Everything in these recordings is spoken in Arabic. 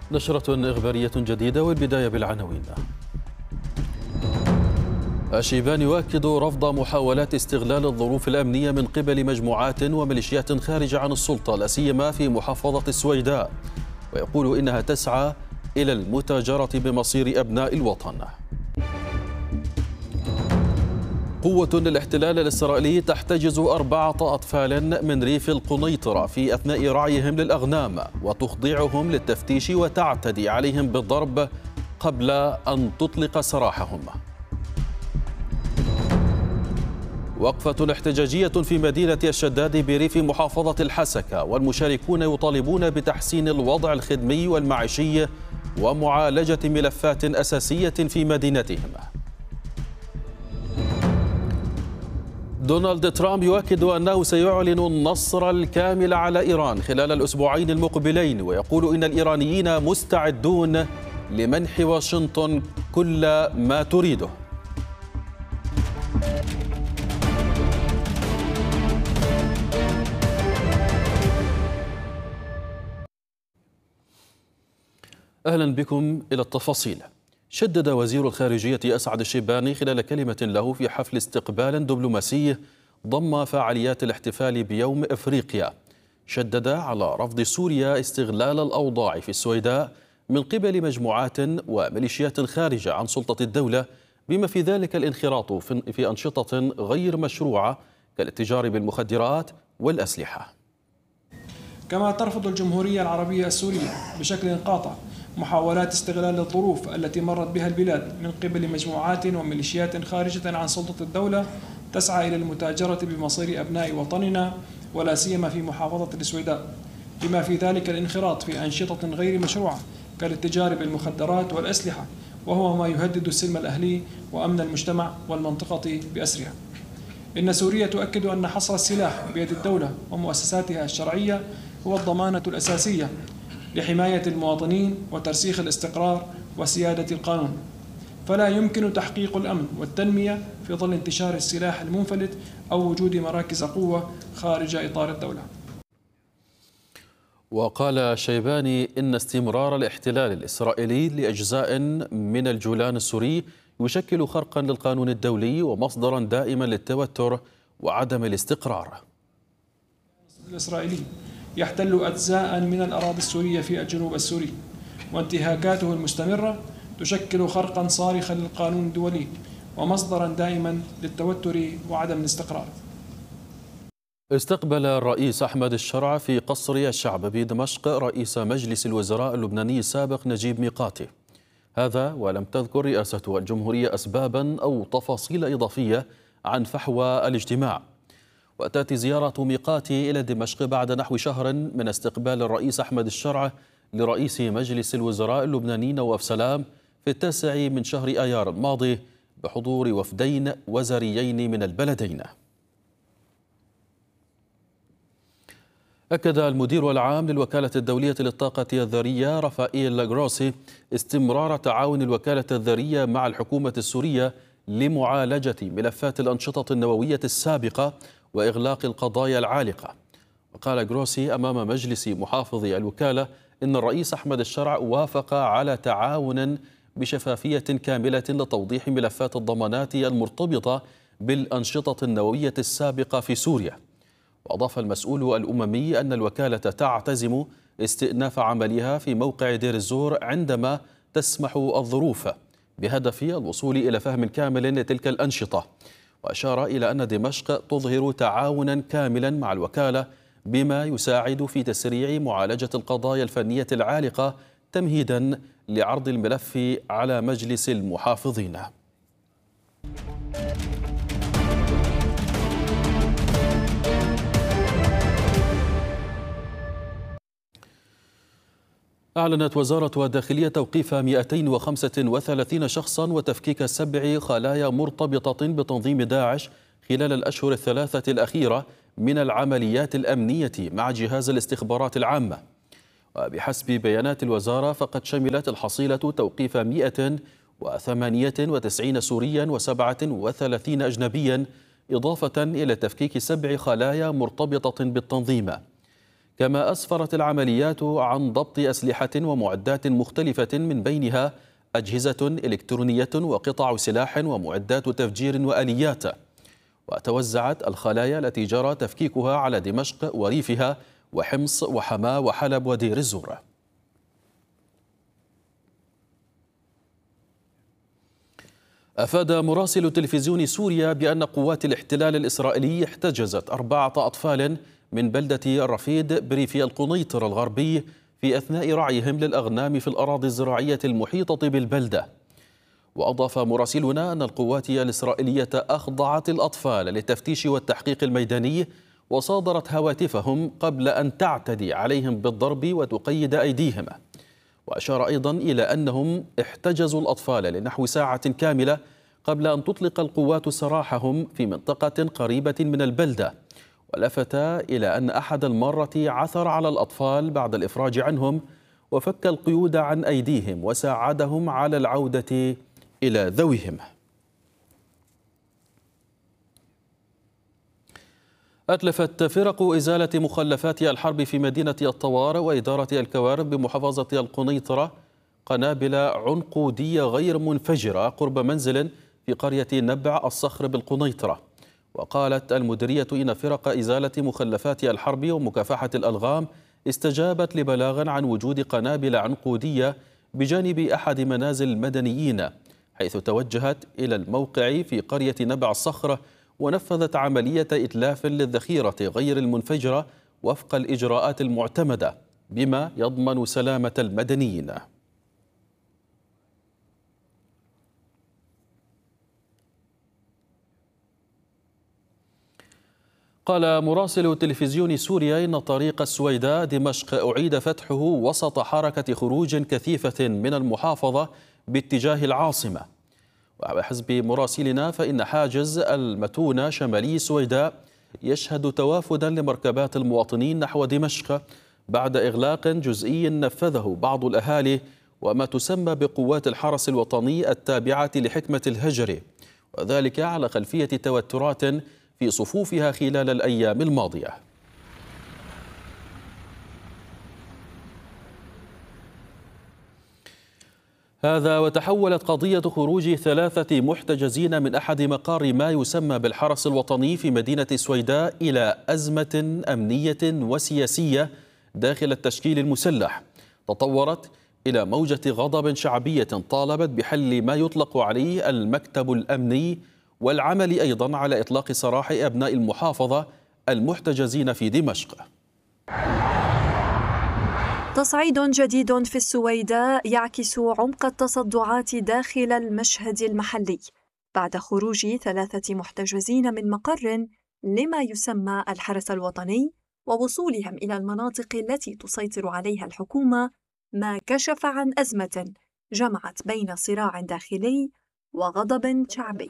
نشرة إخبارية جديدة والبداية بالعناوين. الشيباني يؤكد رفض محاولات استغلال الظروف الأمنية من قبل مجموعات وميليشيات خارجة عن السلطة لا سيما في محافظة السويداء، ويقول إنها تسعى إلى المتاجرة بمصير أبناء الوطن. قوة الاحتلال الإسرائيلي تحتجز 4 أطفال من ريف القنيطرة في أثناء رعيهم للأغنام وتخضعهم للتفتيش وتعتدي عليهم بالضرب قبل أن تطلق سراحهم. وقفة احتجاجية في مدينة الشداد بريف محافظة الحسكة، والمشاركون يطالبون بتحسين الوضع الخدمي والمعيشي ومعالجة ملفات أساسية في مدينتهم. دونالد ترامب يؤكد أنه سيعلن النصر الكامل على إيران خلال الأسبوعين المقبلين، ويقول إن الإيرانيين مستعدون لمنح واشنطن كل ما تريده. أهلا بكم إلى التفاصيل. شدد وزير الخارجية أسعد الشيباني خلال كلمة له في حفل استقبال دبلوماسي ضم فعاليات الاحتفال بيوم إفريقيا، شدد على رفض سوريا استغلال الأوضاع في السويداء من قبل مجموعات وميليشيات خارجة عن سلطة الدولة، بما في ذلك الانخراط في أنشطة غير مشروعة كالاتجار بالمخدرات والأسلحة. كما ترفض الجمهورية العربية السورية بشكل قاطع محاولات استغلال الظروف التي مرت بها البلاد من قبل مجموعات وميليشيات خارجة عن سلطة الدولة تسعى إلى المتاجرة بمصير أبناء وطننا ولا سيما في محافظة السويداء، بما في ذلك الانخراط في أنشطة غير مشروعة كالاتجار بالمخدرات والأسلحة، وهو ما يهدد السلم الأهلي وأمن المجتمع والمنطقة بأسرها. إن سوريا تؤكد أن حصر السلاح بيد الدولة ومؤسساتها الشرعية هو الضمانة الأساسية لحماية المواطنين وترسيخ الاستقرار وسيادة القانون، فلا يمكن تحقيق الأمن والتنمية في ظل انتشار السلاح المنفلت أو وجود مراكز قوة خارج إطار الدولة. وقال شيباني إن استمرار الاحتلال الإسرائيلي لأجزاء من الجولان السوري يشكل خرقا للقانون الدولي ومصدرا دائما للتوتر وعدم الاستقرار. الإسرائيلي يحتل أجزاء من الأراضي السورية في الجنوب السوري، وانتهاكاته المستمرة تشكل خرقا صارخا للقانون الدولي ومصدرا دائما للتوتر وعدم الاستقرار. استقبل الرئيس أحمد الشرع في قصر الشعب بدمشق رئيس مجلس الوزراء اللبناني السابق نجيب ميقاتي، هذا ولم تذكر رئاسة الجمهورية أسبابا أو تفاصيل إضافية عن فحوى الاجتماع. وتأتي زيارة ميقاتي إلى دمشق بعد نحو شهر من استقبال الرئيس أحمد الشرع لرئيس مجلس الوزراء اللبناني نواف سلام في 9 من شهر آيار الماضي بحضور وفدين وزاريين من البلدين. أكد المدير العام للوكالة الدولية للطاقة الذرية رافائيل جروسي استمرار تعاون الوكالة الذرية مع الحكومة السورية لمعالجة ملفات الأنشطة النووية السابقة وإغلاق القضايا العالقة. وقال جروسي أمام مجلس محافظي الوكالة إن الرئيس أحمد الشرع وافق على تعاون بشفافية كاملة لتوضيح ملفات الضمانات المرتبطة بالأنشطة النووية السابقة في سوريا. وأضاف المسؤول الأممي أن الوكالة تعتزم استئناف عملها في موقع دير الزور عندما تسمح الظروف بهدف الوصول إلى فهم كامل لتلك الأنشطة. وأشار إلى أن دمشق تظهر تعاونا كاملا مع الوكالة بما يساعد في تسريع معالجة القضايا الفنية العالقة تمهيدا لعرض الملف على مجلس المحافظين. أعلنت وزارة الداخلية توقيف 235 شخصا وتفكيك 7 خلايا مرتبطة بتنظيم داعش خلال الأشهر الثلاثة الأخيرة من العمليات الأمنية مع جهاز الاستخبارات العامة. وبحسب بيانات الوزارة فقد شملت الحصيلة توقيف 198 سوريا و37 أجنبيا، إضافة إلى تفكيك 7 خلايا مرتبطة بالتنظيم. كما أسفرت العمليات عن ضبط أسلحة ومعدات مختلفة من بينها أجهزة إلكترونية وقطع سلاح ومعدات تفجير وآليات. وتوزعت الخلايا التي جرى تفكيكها على دمشق وريفها وحمص وحماة وحلب ودير الزور. أفاد مراسل تلفزيون سوريا بأن قوات الاحتلال الإسرائيلي احتجزت 4 أطفال من بلدة الرفيد بريف القنيطر الغربي في أثناء رعيهم للأغنام في الأراضي الزراعية المحيطة بالبلدة. وأضاف مراسلنا أن القوات الإسرائيلية أخضعت الأطفال للتفتيش والتحقيق الميداني وصادرت هواتفهم قبل أن تعتدي عليهم بالضرب وتقيد أيديهم. وأشار أيضا إلى أنهم احتجزوا الأطفال لنحو ساعة كاملة قبل أن تطلق القوات سراحهم في منطقة قريبة من البلدة. ولفت إلى أن أحد المارة عثر على الأطفال بعد الإفراج عنهم وفك القيود عن أيديهم وساعدهم على العودة إلى ذويهم. أتلفت فرق إزالة مخلفات الحرب في مدينة الطوار وإدارة الكوارث بمحافظة القنيطرة قنابل عنقودية غير منفجرة قرب منزل في قرية نبع الصخر بالقنيطرة. وقالت المديرية إن فرق إزالة مخلفات الحرب ومكافحة الألغام استجابت لبلاغ عن وجود قنابل عنقودية بجانب أحد منازل المدنيين، حيث توجهت إلى الموقع في قرية نبع الصخر ونفذت عملية إتلاف للذخيرة غير المنفجرة وفق الإجراءات المعتمدة بما يضمن سلامة المدنيين. قال مراسل تلفزيون سوريا إن طريق السويداء دمشق أعيد فتحه وسط حركة خروج كثيفة من المحافظة باتجاه العاصمة. وبحسب مراسلنا فإن حاجز المتونة شمالي سويداء يشهد توافدا لمركبات المواطنين نحو دمشق بعد إغلاق جزئي نفذه بعض الأهالي وما تسمى بقوات الحرس الوطني التابعة لحكمة الهجر، وذلك على خلفية توترات في صفوفها خلال الأيام الماضية. هذا وتحولت قضية خروج 3 محتجزين من أحد مقار ما يسمى بالحرس الوطني في مدينة السويداء إلى أزمة أمنية وسياسية داخل التشكيل المسلح، تطورت إلى موجة غضب شعبية طالبت بحل ما يطلق عليه المكتب الأمني والعمل أيضا على إطلاق سراح أبناء المحافظة المحتجزين في دمشق. تصعيد جديد في السويداء يعكس عمق التصدعات داخل المشهد المحلي بعد خروج 3 محتجزين من مقر لما يسمى الحرس الوطني ووصولهم إلى المناطق التي تسيطر عليها الحكومة، ما كشف عن أزمة جمعت بين صراع داخلي وغضب شعبي.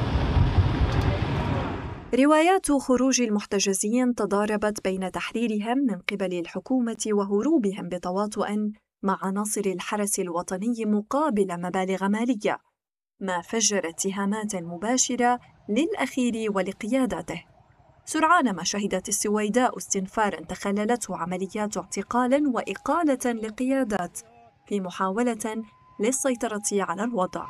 روايات خروج المحتجزين تضاربت بين تحريرهم من قبل الحكومة وهروبهم بتواطؤ مع عناصر الحرس الوطني مقابل مبالغ مالية، ما فجر اتهامات مباشرة للأخير ولقياداته. سرعان ما شهدت السويداء استنفارا تخللته عمليات اعتقال وإقالة لقيادات في محاولة للسيطرة على الوضع.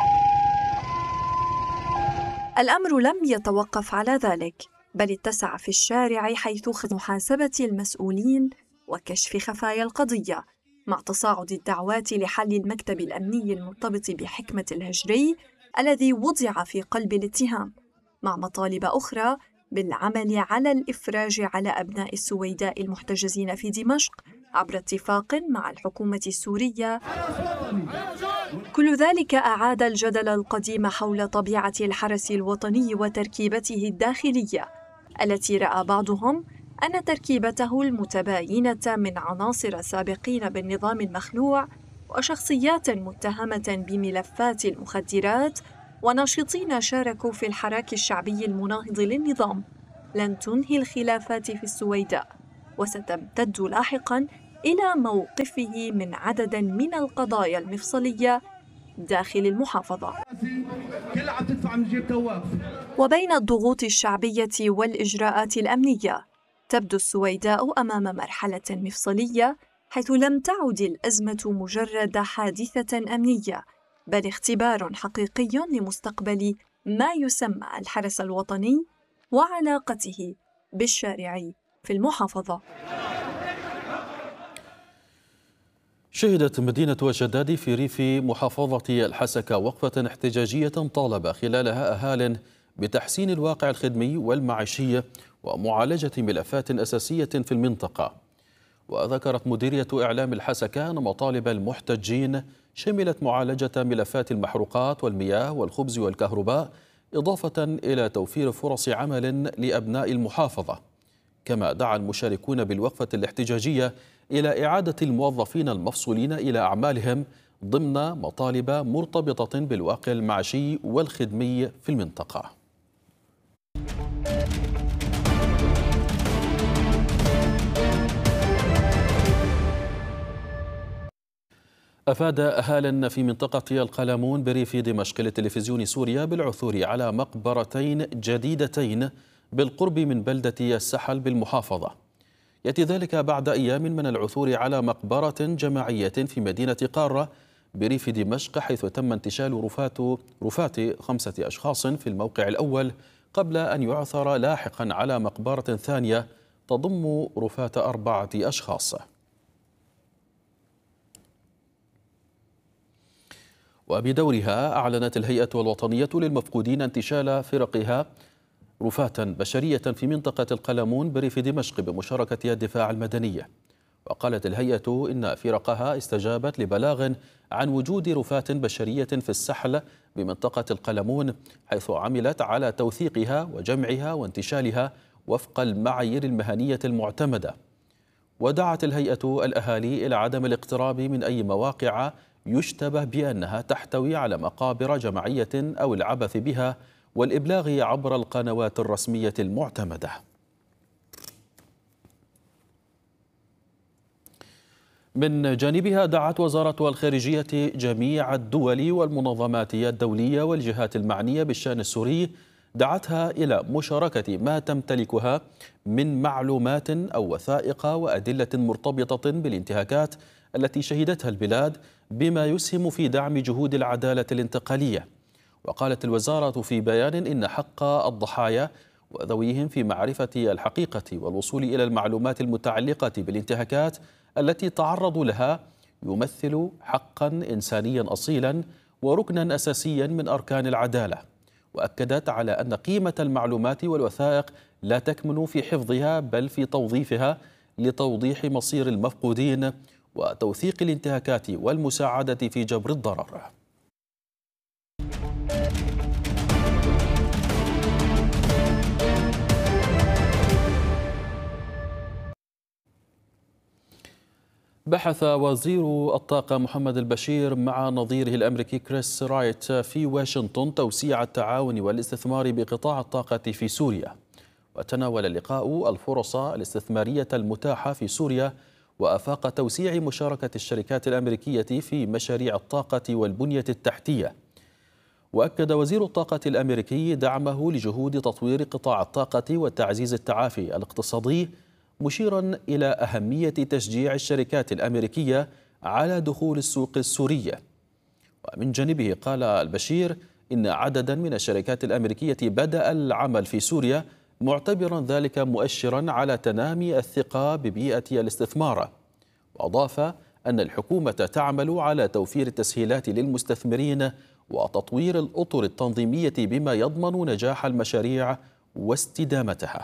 الأمر لم يتوقف على ذلك، بل اتسع في الشارع حيث محاسبة المسؤولين وكشف خفايا القضية، مع تصاعد الدعوات لحل المكتب الأمني المرتبط بحكمة الهجري الذي وضع في قلب الاتهام، مع مطالب أخرى بالعمل على الإفراج على أبناء السويداء المحتجزين في دمشق عبر اتفاق مع الحكومة السورية. كل ذلك أعاد الجدل القديم حول طبيعة الحرس الوطني وتركيبته الداخلية، التي رأى بعضهم أن تركيبته المتباينة من عناصر سابقين بالنظام المخلوع وشخصيات متهمة بملفات المخدرات وناشطين شاركوا في الحراك الشعبي المناهض للنظام لن تنهي الخلافات في السويداء، وستمتد لاحقاً إلى موقفه من عدد من القضايا المفصلية داخل المحافظة. وبين الضغوط الشعبية والإجراءات الأمنية، تبدو السويداء أمام مرحلة مفصلية، حيث لم تعد الأزمة مجرد حادثة أمنية، بل اختبار حقيقي لمستقبل ما يسمى الحرس الوطني وعلاقته بالشارع في المحافظة. شهدت مدينة الجداد في ريف محافظة الحسكة وقفة احتجاجية طالب خلالها أهال بتحسين الواقع الخدمي والمعيشي ومعالجة ملفات أساسية في المنطقة. وذكرت مديرية إعلام الحسكة أن مطالب المحتجين شملت معالجة ملفات المحروقات والمياه والخبز والكهرباء، إضافة إلى توفير فرص عمل لأبناء المحافظة. كما دعا المشاركون بالوقفة الاحتجاجية إلى إعادة الموظفين المفصولين إلى أعمالهم ضمن مطالب مرتبطة بالواقع المعيشي والخدمي في المنطقة. أفاد أهال في منطقة القلمون بريف دمشق لتلفزيون سوريا بالعثور على مقبرتين جديدتين بالقرب من بلدة السحل بالمحافظة. يأتي ذلك بعد أيام من العثور على مقبرة جماعية في مدينة قارة بريف دمشق، حيث تم انتشال رفات 5 أشخاص في الموقع الأول قبل أن يعثر لاحقا على مقبرة ثانية تضم رفات 4 أشخاص. وبدورها أعلنت الهيئة الوطنية للمفقودين انتشال فرقها رفات بشرية في منطقة القلمون بريف دمشق بمشاركة الدفاع المدني. وقالت الهيئة إن فرقها استجابت لبلاغ عن وجود رفات بشرية في السحل بمنطقة القلمون، حيث عملت على توثيقها وجمعها وانتشالها وفق المعايير المهنية المعتمدة. ودعت الهيئة الأهالي إلى عدم الاقتراب من أي مواقع يشتبه بأنها تحتوي على مقابر جماعية أو العبث بها، والإبلاغ عبر القنوات الرسمية المعتمدة. من جانبها دعت وزارة الخارجية جميع الدول والمنظمات الدولية والجهات المعنية بالشأن السوري، دعتها إلى مشاركة ما تمتلكها من معلومات أو وثائق وأدلة مرتبطة بالانتهاكات التي شهدتها البلاد، بما يسهم في دعم جهود العدالة الانتقالية. وقالت الوزارة في بيان إن حق الضحايا وذويهم في معرفة الحقيقة والوصول إلى المعلومات المتعلقة بالانتهاكات التي تعرضوا لها يمثل حقا إنسانيا أصيلا وركنا أساسيا من أركان العدالة. وأكدت على أن قيمة المعلومات والوثائق لا تكمن في حفظها بل في توظيفها لتوضيح مصير المفقودين وتوثيق الانتهاكات والمساعدة في جبر الضرر. بحث وزير الطاقة محمد البشير مع نظيره الأمريكي كريس رايت في واشنطن توسيع التعاون والاستثمار بقطاع الطاقة في سوريا. وتناول اللقاء الفرص الاستثمارية المتاحة في سوريا وآفاق توسيع مشاركة الشركات الأمريكية في مشاريع الطاقة والبنية التحتية. وأكد وزير الطاقة الأمريكي دعمه لجهود تطوير قطاع الطاقة وتعزيز التعافي الاقتصادي، مشيرا إلى أهمية تشجيع الشركات الأمريكية على دخول السوق السورية. ومن جانبه قال البشير إن عددا من الشركات الأمريكية بدأ العمل في سوريا، معتبرا ذلك مؤشرا على تنامي الثقة ببيئة الاستثمار. وأضاف أن الحكومة تعمل على توفير التسهيلات للمستثمرين وتطوير الأطر التنظيمية بما يضمن نجاح المشاريع واستدامتها.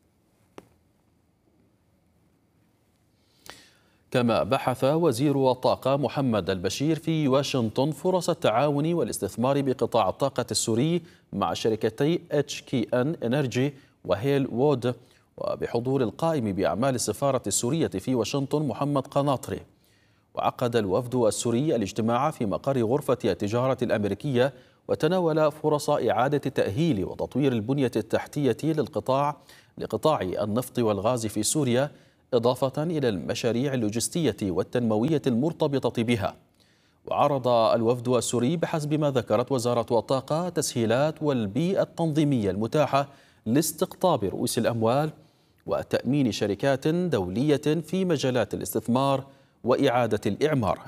كما بحث وزير الطاقة محمد البشير في واشنطن فرص التعاون والاستثمار بقطاع الطاقة السوري مع شركتي HKN Energy وهيل وود، وبحضور القائم بأعمال السفارة السورية في واشنطن محمد قناطري. وعقد الوفد السوري الاجتماع في مقر غرفة التجارة الأمريكية، وتناول فرص إعادة تأهيل وتطوير البنية التحتية لقطاع النفط والغاز في سوريا، إضافة إلى المشاريع اللوجستية والتنموية المرتبطة بها. وعرض الوفد السوري بحسب ما ذكرت وزارة الطاقة تسهيلات والبيئة التنظيمية المتاحة لاستقطاب رؤوس الأموال وتأمين شركات دولية في مجالات الاستثمار وإعادة الإعمار.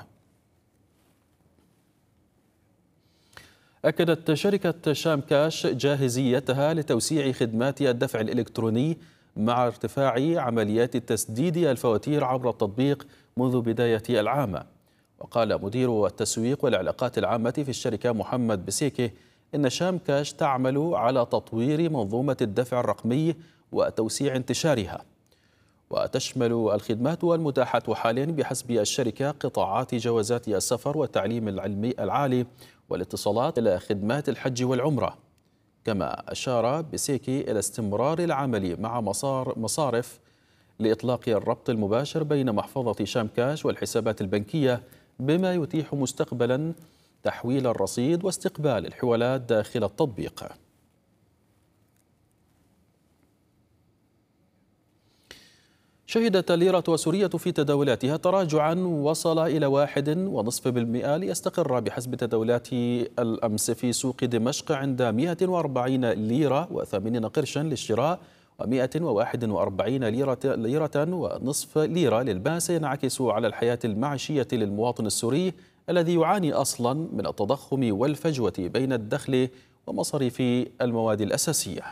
أكدت شركة شام كاش جاهزيتها لتوسيع خدمات الدفع الإلكتروني مع ارتفاع عمليات تسديد الفواتير عبر التطبيق منذ بداية العام. وقال مدير التسويق والعلاقات العامة في الشركة محمد بسيكي إن شام كاش تعمل على تطوير منظومة الدفع الرقمي وتوسيع انتشارها. وتشمل الخدمات المتاحة حاليا بحسب الشركة قطاعات جوازات السفر والتعليم العلمي العالي والاتصالات إلى خدمات الحج والعمرة. كما أشار بسيكي إلى استمرار العمل مع مصارف لإطلاق الربط المباشر بين محفظة شام كاش والحسابات البنكية، بما يتيح مستقبلا تحويل الرصيد واستقبال الحوالات داخل التطبيق. شهدت الليرة السورية في تداولاتها تراجعا وصل إلى 1.5% ليستقر بحسب تداولات الأمس في سوق دمشق عند 140 ليرة و80 قرشا للشراء و141 ليرة ونصف ليرة للباس، ينعكس على الحياة المعيشية للمواطن السوري الذي يعاني أصلا من التضخم والفجوة بين الدخل ومصاريف المواد الأساسية.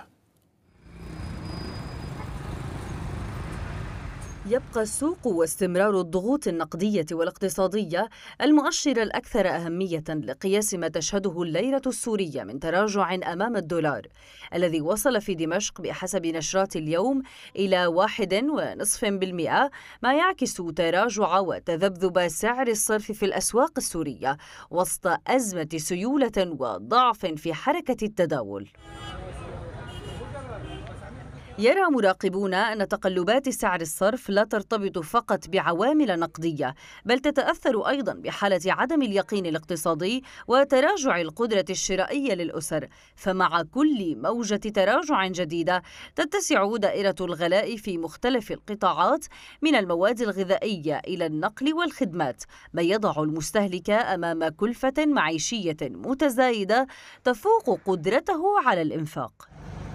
يبقى السوق واستمرار الضغوط النقدية والاقتصادية المؤشر الأكثر أهمية لقياس ما تشهده الليرة السورية من تراجع أمام الدولار، الذي وصل في دمشق بحسب نشرات اليوم إلى 1.5%، ما يعكس تراجع وتذبذب سعر الصرف في الأسواق السورية وسط أزمة سيولة وضعف في حركة التداول. يرى مراقبون أن تقلبات سعر الصرف لا ترتبط فقط بعوامل نقدية، بل تتأثر أيضا بحالة عدم اليقين الاقتصادي وتراجع القدرة الشرائية للأسر. فمع كل موجة تراجع جديدة تتسع دائرة الغلاء في مختلف القطاعات من المواد الغذائية إلى النقل والخدمات، ما يضع المستهلك أمام كلفة معيشية متزايدة تفوق قدرته على الإنفاق.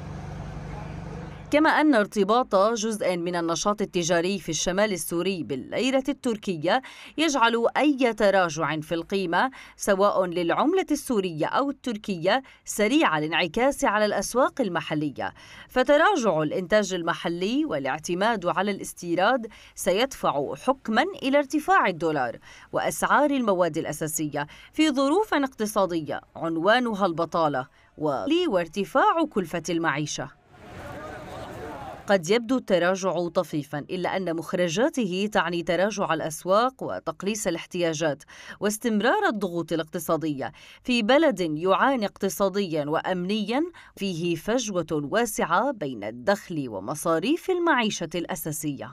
كما أن ارتباط جزء من النشاط التجاري في الشمال السوري بالليرة التركية يجعل أي تراجع في القيمة سواء للعملة السورية أو التركية سريع الانعكاس على الأسواق المحلية، فتراجع الإنتاج المحلي والاعتماد على الاستيراد سيدفع حكما إلى ارتفاع الدولار وأسعار المواد الأساسية في ظروف اقتصادية عنوانها البطالة وارتفاع كلفة المعيشة. قد يبدو التراجع طفيفا، إلا أن مخرجاته تعني تراجع الأسواق وتقليص الاحتياجات واستمرار الضغوط الاقتصادية في بلد يعاني اقتصاديا وأمنيا فيه فجوة واسعة بين الدخل ومصاريف المعيشة الأساسية.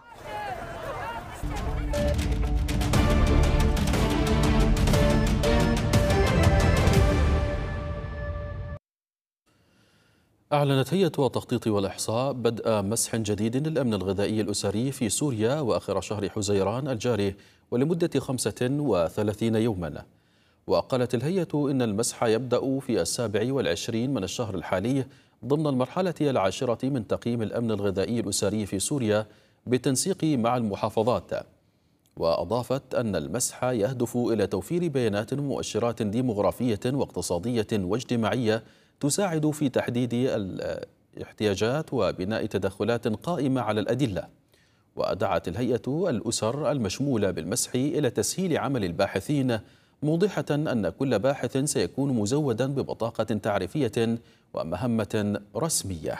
أعلنت هيئة التخطيط والإحصاء بدء مسح جديد للأمن الغذائي الأسري في سوريا وآخر شهر حزيران الجاري ولمدة 35 يوما. وقالت الهيئة إن المسح يبدأ في 27 من الشهر الحالي ضمن المرحلة 10 من تقييم الأمن الغذائي الأسري في سوريا بالتنسيق مع المحافظات. وأضافت أن المسح يهدف إلى توفير بيانات ومؤشرات ديموغرافية واقتصادية واجتماعية تساعد في تحديد الاحتياجات وبناء تدخلات قائمة على الأدلة. ودعت الهيئة الأسر المشمولة بالمسح إلى تسهيل عمل الباحثين، موضحة أن كل باحث سيكون مزودا ببطاقة تعريفية ومهمة رسمية.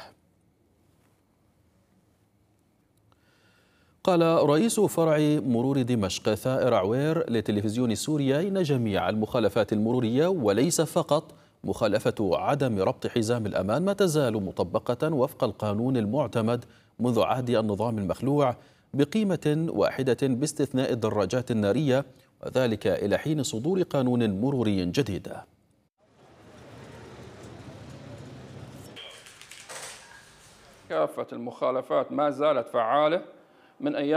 قال رئيس فرع مرور دمشق ثائر عوير لتلفزيون سوريا إن جميع المخالفات المرورية وليس فقط مخالفة عدم ربط حزام الأمان ما تزال مطبقة وفق القانون المعتمد منذ عهد النظام المخلوع بقيمة واحدة باستثناء الدراجات النارية، وذلك إلى حين صدور قانون مروري جديد. كافة المخالفات ما زالت فعالة من أيام